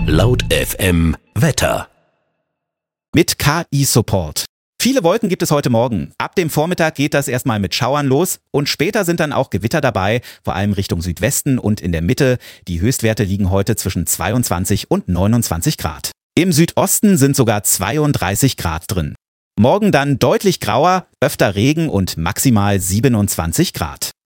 Laut FM Wetter. Mit KI-Support. Viele Wolken gibt es heute Morgen. Ab dem Vormittag geht das erstmal mit Schauern los und später sind dann auch Gewitter dabei, vor allem Richtung Südwesten und in der Mitte. Die Höchstwerte liegen heute zwischen 22 und 29 Grad. Im Südosten sind sogar 32 Grad drin. Morgen dann deutlich grauer, öfter Regen und maximal 27 Grad.